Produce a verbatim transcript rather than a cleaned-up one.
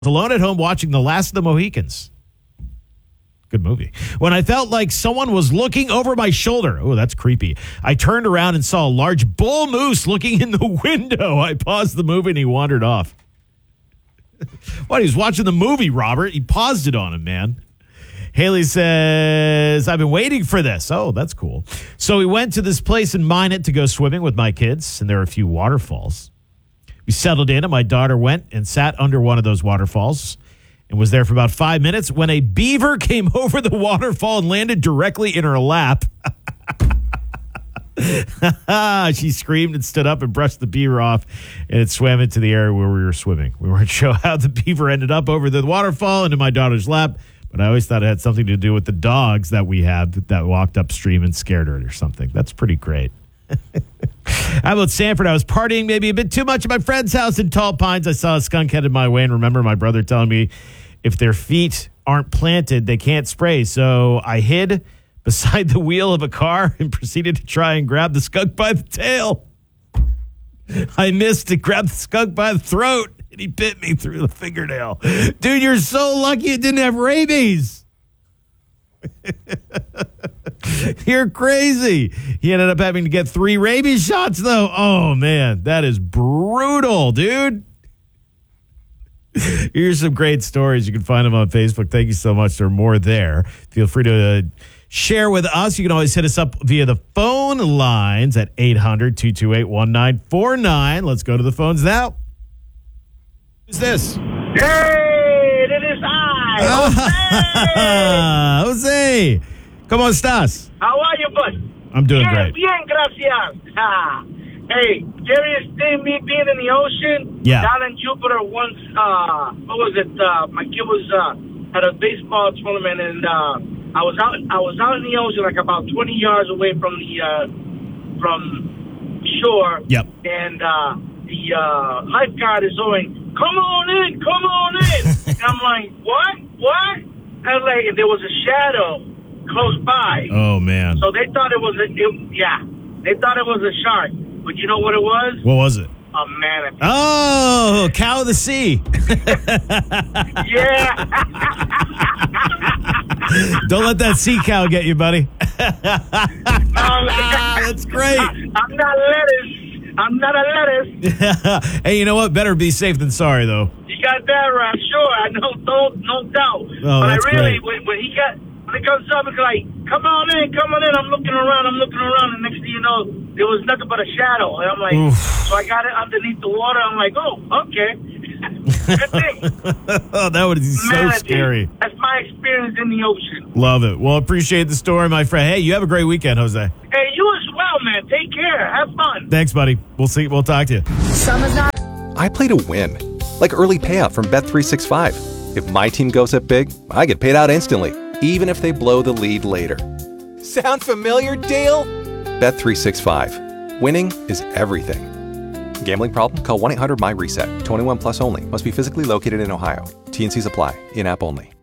Alone at home watching The Last of the Mohicans. Good movie. When I felt like someone was looking over my shoulder. Oh, that's creepy. I turned around and saw a large bull moose looking in the window. I paused the movie and he wandered off. What? He was watching the movie, Robert. He paused it on him, man. Haley says, I've been waiting for this. Oh, that's cool. So we went to this place in Minot to go swimming with my kids, and there are a few waterfalls. We settled in, and my daughter went and sat under one of those waterfalls and was there for about five minutes when a beaver came over the waterfall and landed directly in her lap. She screamed and stood up and brushed the beaver off, and it swam into the area where we were swimming. We weren't sure how the beaver ended up over the waterfall into my daughter's lap, but I always thought it had something to do with the dogs that we had that walked upstream and scared her or something. That's pretty great. How about Sanford? I was partying maybe a bit too much at my friend's house in Tall Pines. I saw a skunk headed my way, and remember my brother telling me if their feet aren't planted, they can't spray. So I hid beside the wheel of a car and proceeded to try and grab the skunk by the tail. I missed and grabbed the skunk by the throat, and he bit me through the fingernail. Dude, you're so lucky it didn't have rabies. You're crazy. He ended up having to get three rabies shots, though. Oh, man, that is brutal, dude. Here's some great stories. You can find them on Facebook. Thank you so much. There are more there. Feel free to uh, share with us. You can always hit us up via the phone lines at eight hundred, two two eight, one nine four nine. Let's go to the phones now. Who's this? Hey, it is I, Jose. Jose. ¿Cómo estás? How are you, bud? I'm doing bien, great. Bien, gracias. Ah. Hey, curious thing, me being in the ocean. Yeah. Down in Jupiter once, uh, what was it? Uh, my kid was uh, at a baseball tournament, and uh, I was out. I was out in the ocean, like about twenty yards away from the uh, from shore. Yep. And uh, the uh, lifeguard is going, "Come on in, come on in." And I'm like, "What? What?" And like, there was a shadow close by. Oh, man. So they thought it was a, it, yeah, they thought it was a shark. But you know what it was? What was it? A manatee. Oh, cow of the sea. Yeah. Don't let that sea cow get you, buddy. um, That's great. I, I'm not lettuce. I'm not a lettuce. Hey, you know what? Better be safe than sorry, though. You got that right. Sure, I know, no, no doubt. Oh, but I that's really, great. when, when he got, when it comes up, it's like, come on in, come on in. I'm looking around, I'm looking around, and next thing you know, there was nothing but a shadow. And I'm like, Oof. so I got it underneath the water. I'm like, oh, okay. Good thing. Oh, that would be so Manatee. scary. That's my experience in the ocean. Love it. Well, appreciate the story, my friend. Hey, you have a great weekend, Jose. Hey, you as well, man. Take care. Have fun. Thanks, buddy. We'll see. We'll talk to you. Summer's not. I play to win, like early payout from Bet three sixty-five. If my team goes up big, I get paid out instantly, even if they blow the lead later. Sound familiar, Dale? Bet three sixty-five. Winning is everything. Gambling problem? Call one eight hundred M Y RESET. twenty-one plus only. Must be physically located in Ohio. T N Cs apply. In-app only.